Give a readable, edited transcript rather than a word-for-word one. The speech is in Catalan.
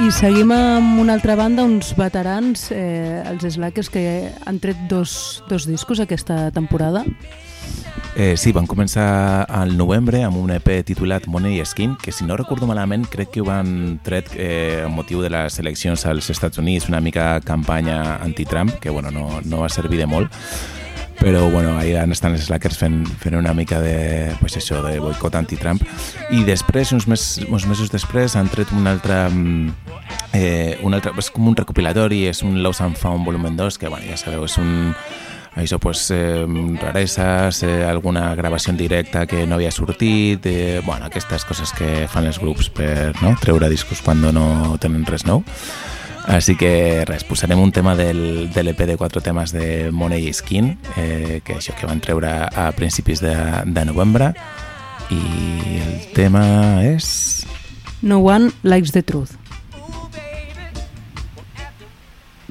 I seguim amb una altra banda, uns veterans, els Slackers, que han tret dos discos aquesta temporada. Sí, van començar al novembre amb un EP titulat Money Skin, que si no recordo malament crec que ho van tret amb motiu de les eleccions als Estats Units, una mica campanya anti-Trump, que bueno, no va servir de molt, però bueno, ahí estan els Slackers fent una mica de, pues això, de boicot anti-Trump. I després, uns mesos després, han tret un altre, és com un recopilatori, és un Lost and Found volumen 2, que bueno, ja sabeu, és això, pues, rareses, alguna gravació en directe que no havia sortit, bueno, aquestes coses que fan els grups per treure discos quan no tenen res nou. Així que res, posarem un tema del EP de 4 temes de Money Skin, que això que van treure a principis de novembre, i el tema és... No One Likes the Truth.